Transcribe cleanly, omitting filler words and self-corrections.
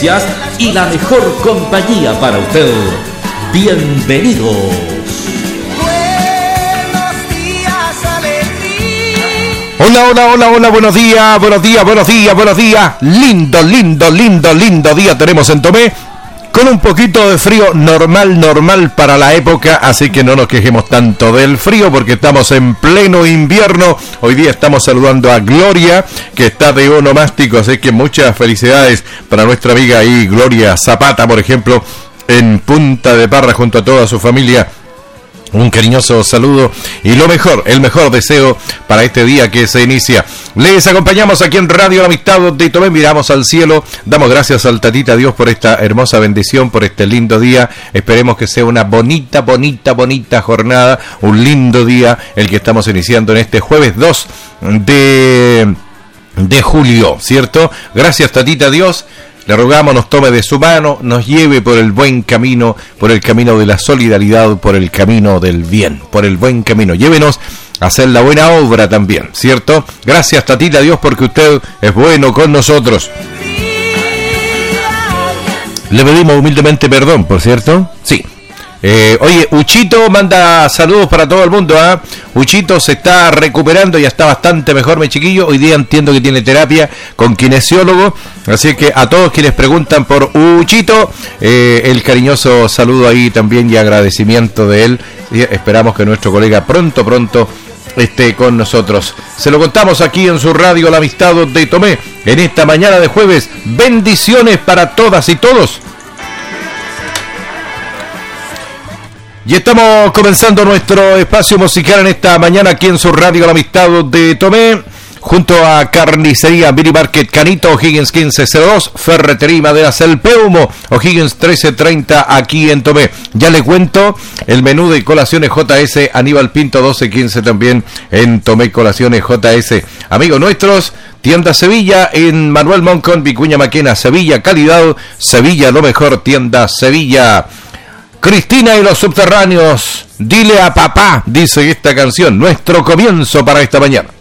noticias y la mejor compañía para usted. Bienvenidos. Hola, buenos días. Lindo día tenemos en Tomé. Con un poquito de frío normal para la época, así que no nos quejemos tanto del frío porque estamos en pleno invierno. Hoy día estamos saludando a Gloria, que está de onomástico, así que muchas felicidades para nuestra amiga ahí, Gloria Zapata, por ejemplo, en Punta de Parra junto a toda su familia. Un cariñoso saludo y el mejor deseo para este día que se inicia. Les acompañamos aquí en Radio La Amistad de Tomé, miramos al cielo, damos gracias al Tatita Dios por esta hermosa bendición, por este lindo día. Esperemos que sea una bonita jornada, un lindo día el que estamos iniciando en este jueves 2 de julio, ¿cierto? Gracias, Tatita Dios. Le rogamos nos tome de su mano, nos lleve por el buen camino, por el camino de la solidaridad, por el camino del bien, por el buen camino. Llévenos a hacer la buena obra también, ¿cierto? Gracias, Tatita Dios, porque usted es bueno con nosotros. Le pedimos humildemente perdón, por cierto. Sí. Oye, Uchito manda saludos para todo el mundo, ¿eh? Uchito se está recuperando, ya está bastante mejor, mi chiquillo. Hoy día entiendo que tiene terapia con kinesiólogo, así que a todos quienes preguntan por Uchito, el cariñoso saludo ahí también y agradecimiento de él. Y esperamos que nuestro colega pronto esté con nosotros. Se lo contamos aquí en su radio La Amistad de Tomé, en esta mañana de jueves. Bendiciones para todas y todos. Y estamos comenzando nuestro espacio musical en esta mañana aquí en su radio La Amistad de Tomé, junto a Carnicería Mini Market Canito, O'Higgins 1502, Ferretería y Maderas El Peumo, O'Higgins 1330 aquí en Tomé. Ya le cuento el menú de colaciones JS, Aníbal Pinto 1215 también en Tomé Colaciones JS. Amigos nuestros, Tienda Sevilla en Manuel Moncón, Vicuña Maquena, Sevilla, calidad, Sevilla, lo mejor, Tienda Sevilla. Cristina y los subterráneos, dile a papá, dice esta canción, nuestro comienzo para esta mañana.